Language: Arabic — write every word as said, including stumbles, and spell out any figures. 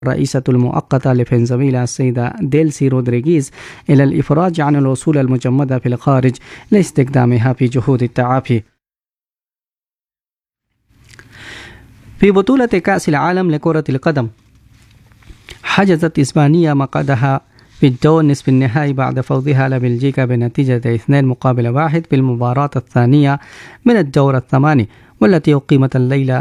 الرئيسة المؤقتة لفنزويلا السيدة ديلسي رودريغيز إلى الإفراج عن الأصول المجمدة في الخارج لاستخدامها في جهود التعافي. في بطولة كأس العالم لكرة القدم، حجزت إسبانيا مقعدها في الدور نصف النهائي بعد فوزها على بلجيكا بنتيجة اثنين مقابل واحد في المباراة الثانية من الدور الثماني، والتي أقيمت الليلة